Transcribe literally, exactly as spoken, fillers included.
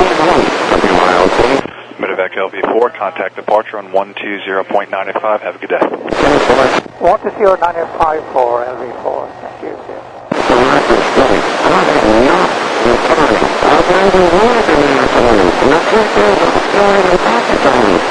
Medevac L V four, contact departure on one two zero point nine five. Have a good day. one two zero point nine five for L V four. Thank you. Not